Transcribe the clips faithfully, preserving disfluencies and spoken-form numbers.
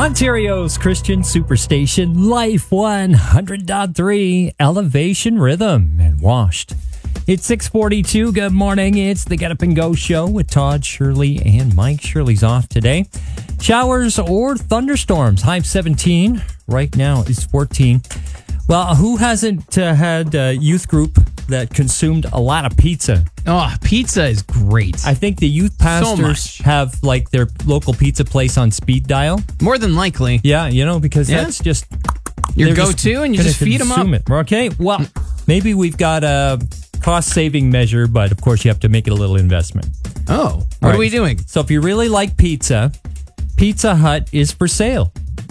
Ontario's Christian Superstation, Life one hundred point three, Elevation Rhythm, and Washed. It's six forty-two. Good morning. It's the Get Up and Go show with Todd, Shirley, and Mike. Shirley's off today. Showers or thunderstorms. High of seventeen. Right now is fourteen. Well, who hasn't uh, had a youth group that consumed a lot of pizza? Oh, pizza is great. I think the youth pastors So have like their local pizza place on speed dial. More than likely. Yeah, you know, because Yeah. that's just Your they're go-to, and you gonna just feed 'em up. consume it. Okay, well, maybe we've got a cost-saving measure, but of course you have to make it a little investment. Oh, what Right. are we doing? So if you really like pizza, Pizza Hut is for sale.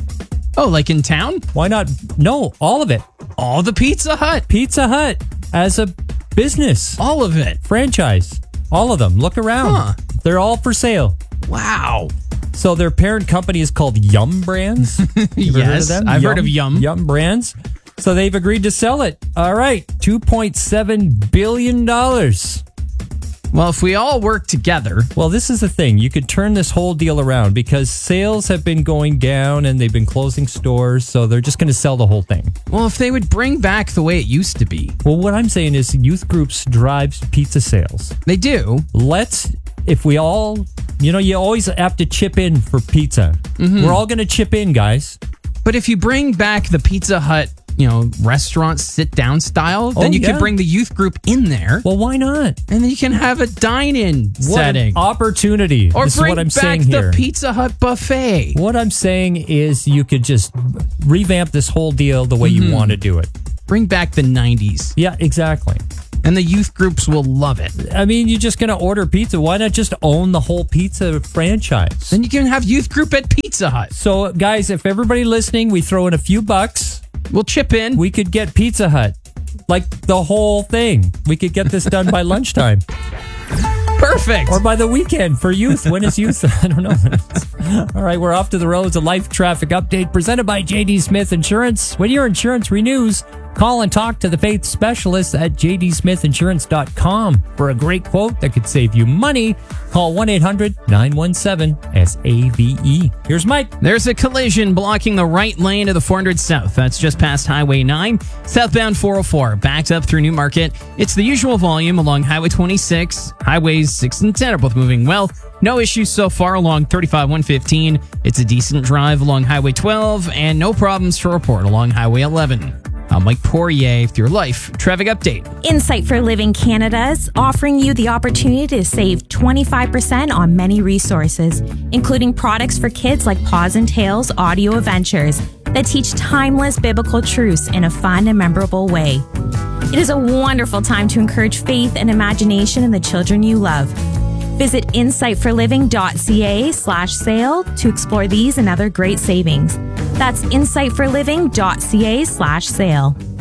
Oh, like in town? Why not? No, all of it. All the Pizza Hut. Pizza Hut as a business All of it. franchise. All of them. Look around. Huh. They're all for sale. Wow. So their parent company is called Yum Brands. You ever Yes, heard of them? I've heard of Yum. Yum Brands. So they've agreed to sell it. All right, two point seven billion dollars. Well, if we all work together, Well, this is the thing. You could turn this whole deal around because sales have been going down and they've been closing stores. So they're just going to sell the whole thing. well, if they would bring back the way it used to be, Well, what I'm saying is youth groups drives pizza sales. they do. Let's, if we all, you know, you always have to chip in for pizza. Mm-hmm. We're all going to chip in, guys. But if you bring back the Pizza Hut, you know, restaurant sit-down style, then Oh, you yeah. can bring the youth group in there, Well, why not? and then you can have a dine-in What setting. an opportunity. Or this is bring what I'm back saying the here. Pizza Hut buffet. What I'm saying is you could just revamp this whole deal the way Mm-hmm. you want to do it. Bring back the nineties, Yeah, exactly. and the youth groups will love it. I mean, you're just going to order pizza. Why not just own the whole pizza franchise? Then you can have youth group at Pizza Hut. So, guys, if everybody listening, we throw in a few bucks, We'll chip in. we could get Pizza Hut. Like the whole thing. We could get this done by lunchtime Perfect. or by the weekend for youth. When is youth? I don't know. All right, we're off to the roads. A life traffic update presented by J D Smith Insurance. When your insurance renews, call and talk to the faith specialists at j d smith insurance dot com for a great quote that could save you money. Call one eight hundred nine one seven S A V E. Here's Mike. There's a collision blocking the right lane of the four hundred South. That's just past Highway nine. Southbound four oh four, backed up through Newmarket. It's the usual volume along Highway twenty-six. Highways six and ten are both moving well. No issues so far along thirty-five one fifteen. It's a decent drive along Highway twelve, and no problems to report along Highway eleven. I'm Mike Poirier with your Life Traffic Update. Insight for Living Canada is offering you the opportunity to save twenty-five percent on many resources, including products for kids like Paws and Tails Audio Adventures that teach timeless biblical truths in a fun and memorable way. It is a wonderful time to encourage faith and imagination in the children you love. Visit insight for living dot c a slash sale to explore these and other great savings. That's insight for living dot c a slash sale.